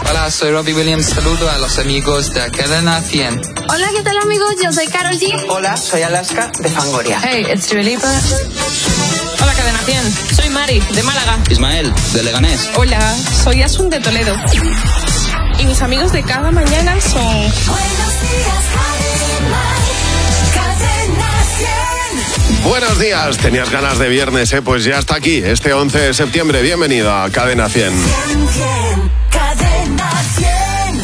Hola, soy Robbie Williams. Saludo a los amigos de Cadena 100. Hola, ¿qué tal, amigos? Yo soy Karol G. Hola, soy Alaska de Fangoria. Hey, it's Dua Lipa. Hola, Cadena 100. Soy Mari, de Málaga. Ismael, de Leganés. Hola, soy Asun, de Toledo. Y mis amigos de cada mañana son... Buenos días, Cadena 100. Buenos días, tenías ganas de viernes, pues ya está aquí, este 11 de septiembre. Bienvenido a Cadena 100. Cadena 100.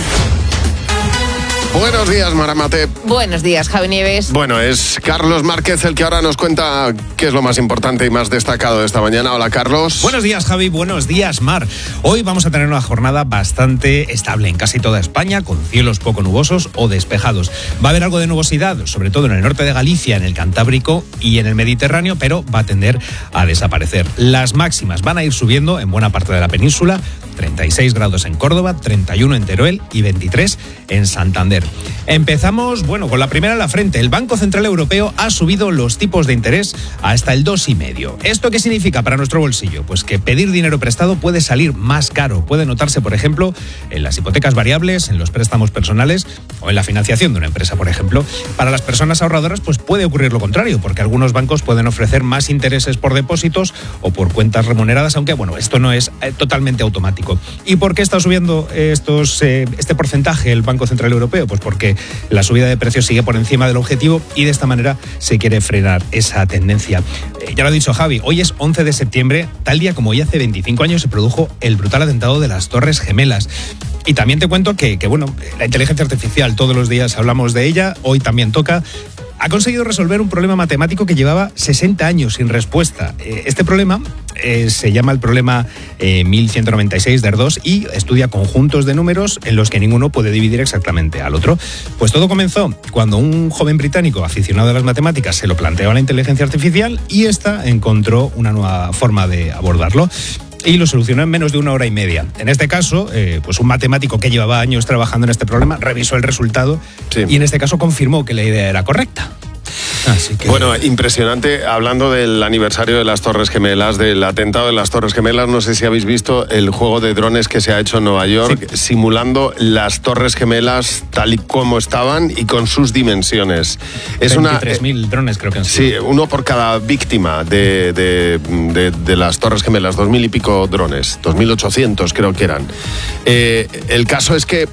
Buenos días, Maramate. Buenos días, Javi Nieves. Bueno, es Carlos Márquez el que ahora nos cuenta qué es lo más importante y más destacado de esta mañana. Hola, Carlos. Buenos días, Javi. Buenos días, Mar. Hoy vamos a tener una jornada bastante estable en casi toda España, con cielos poco nubosos o despejados. Va a haber algo de nubosidad, sobre todo en el norte de Galicia, en el Cantábrico y en el Mediterráneo, pero va a tender a desaparecer. Las máximas van a ir subiendo en buena parte de la península. 36 grados en Córdoba, 31 en Teruel y 23 en Santander. Empezamos, con la primera en la frente. El Banco Central Europeo ha subido los tipos de interés hasta el 2,5. ¿Esto qué significa para nuestro bolsillo? Pues que pedir dinero prestado puede salir más caro. Puede notarse, por ejemplo, en las hipotecas variables, en los préstamos personales o en la financiación de una empresa, por ejemplo. Para las personas ahorradoras, pues puede ocurrir lo contrario, porque algunos bancos pueden ofrecer más intereses por depósitos o por cuentas remuneradas, aunque, esto no es totalmente automático. ¿Y por qué está subiendo este porcentaje el Banco Central Europeo? Pues porque la subida de precios sigue por encima del objetivo y de esta manera se quiere frenar esa tendencia. Ya lo ha dicho Javi, hoy es 11 de septiembre, tal día como hoy hace 25 años se produjo el brutal atentado de las Torres Gemelas. Y también te cuento que la inteligencia artificial, todos los días hablamos de ella, hoy también toca. Ha conseguido resolver un problema matemático que llevaba 60 años sin respuesta. Este problema se llama el problema 1196 de Erdős y estudia conjuntos de números en los que ninguno puede dividir exactamente al otro. Pues todo comenzó cuando un joven británico aficionado a las matemáticas se lo planteó a la inteligencia artificial y esta encontró una nueva forma de abordarlo. Y lo solucionó en menos de 1 hora y media. En este caso, un matemático que llevaba años trabajando en este problema revisó el resultado y en este caso confirmó que la idea era correcta. Así que... impresionante. Hablando del aniversario de las Torres Gemelas, del atentado de las Torres Gemelas, no sé si habéis visto el juego de drones que se ha hecho en Nueva York, simulando las Torres Gemelas tal y como estaban y con sus dimensiones. Es 23.000 drones creo que han sido. Sí, uno por cada víctima de las Torres Gemelas, 2.000 y pico drones, 2.800 creo que eran. El caso es que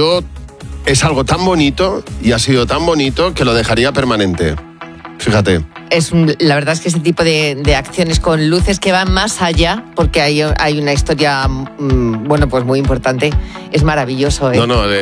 es algo tan bonito y ha sido tan bonito que lo dejaría permanente. Fíjate. La verdad es que ese tipo de acciones con luces que van más allá, porque hay una historia, pues muy importante, es maravilloso. No,